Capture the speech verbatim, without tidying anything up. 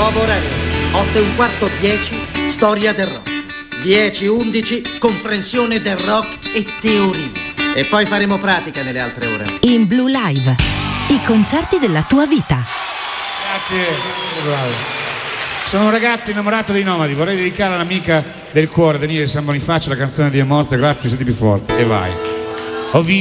Nuovo orario, otto e un quarto, dieci, storia del rock. dieci undici, comprensione del rock e teoria. E poi faremo pratica nelle altre ore. In Blue Live, i concerti della tua vita. Grazie, bravo. Sono un ragazzo innamorato dei Nomadi. Vorrei dedicare all'amica del cuore, Daniele San Bonifacio, la canzone di È morte. Grazie, senti più forte. E vai. Ho visto